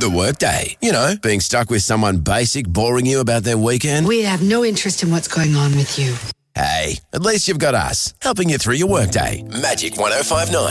The workday. You know, being stuck with someone basic boring you about their weekend. We have no interest in what's going on with you. Hey, at least you've got us, helping you through your workday. Magic 105.9.